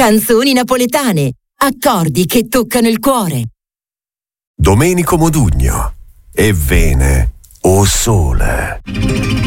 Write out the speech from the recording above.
Canzoni napoletane, accordi che toccano il cuore. Domenico Modugno e Vene o Sole.